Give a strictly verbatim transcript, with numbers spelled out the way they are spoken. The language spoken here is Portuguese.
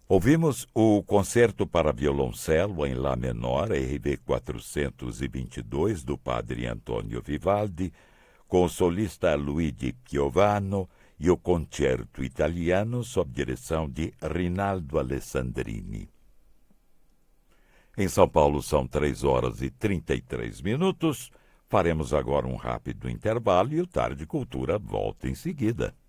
Ouvimos o Concerto para Violoncelo em Lá Menor, R V quatrocentos e vinte e dois, do padre Antonio Vivaldi, com o solista Luigi Piovano, e o Concerto Italiano sob direção de Rinaldo Alessandrini. Em São Paulo são três horas e trinta e três minutos. Faremos agora um rápido intervalo e o Tarde Cultura volta em seguida.